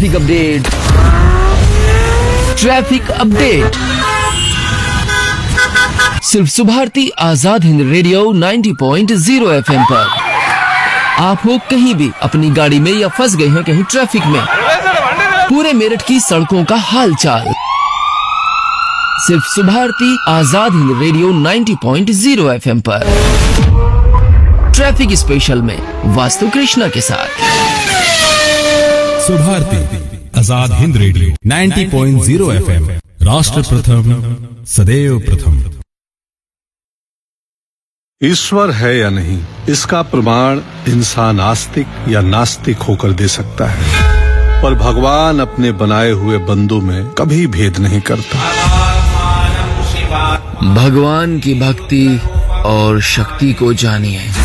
Traffic update. Traffic update सिर्फ Subharti Azad Hind radio 90.0 FM पर। आप हो कहीं भी अपनी गाड़ी में या फंस गए हैं कहीं ट्रैफिक में, पूरे मेरठ की सड़कों का हाल चाल सिर्फ सुभारती आजाद हिंद रेडियो 90.0 FM पर। ट्रैफिक स्पेशल में वास्तु कृष्णा के साथ सुभारती आजाद हिंद रेडियो 90.0 FM। राष्ट्र प्रथम सदैव प्रथम। ईश्वर है या नहीं, इसका प्रमाण इंसान आस्तिक या नास्तिक होकर दे सकता है, पर भगवान अपने बनाए हुए बंदों में कभी भेद नहीं करता। भगवान की भक्ति और शक्ति को जानिए।